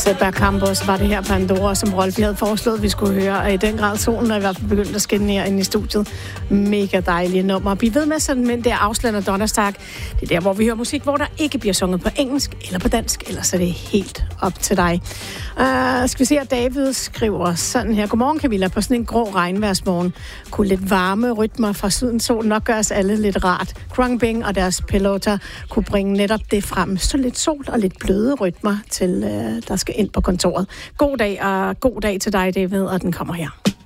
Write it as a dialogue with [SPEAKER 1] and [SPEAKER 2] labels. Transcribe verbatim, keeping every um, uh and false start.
[SPEAKER 1] Seba Campos var det her Pandora, som Rolf havde foreslået, vi skulle høre. Og i den grad solen er i hvert fald begyndt at skinne her inde i studiet. Mega dejlige nummer. Bliv ved med sådan, men det er Afslander Donnerstag. Det er der, hvor vi hører musik, hvor der ikke bliver sunget på engelsk eller på dansk. Ellers er det helt op til dig. Uh, skal vi se, at David skriver sådan her. Godmorgen, Camilla. På sådan en grå regnværsmorgen kunne lidt varme rytmer fra sydens sol nok gøre os alle lidt rart. Krungbing og deres piloter kunne bringe netop det frem. Så lidt sol og lidt bløde rytmer til, uh, der skal ind på kontoret. God dag, og god dag til dig, David, og den kommer her.